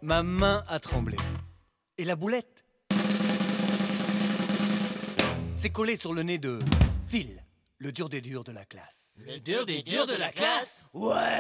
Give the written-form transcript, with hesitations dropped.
Ma main a tremblé. Et la boulette s'est collée sur le nez de Phil, le dur des durs de la classe. Le dur des durs de la classe? Ouais!